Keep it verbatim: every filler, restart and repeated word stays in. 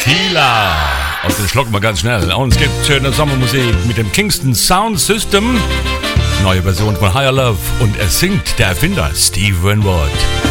Tequila. Und den schlucken wir ganz schnell. Und es gibt schöne Sommermusik mit dem Kingston Sound System. Neue Version von Higher Love. Und es singt der Erfinder Steve Winwood.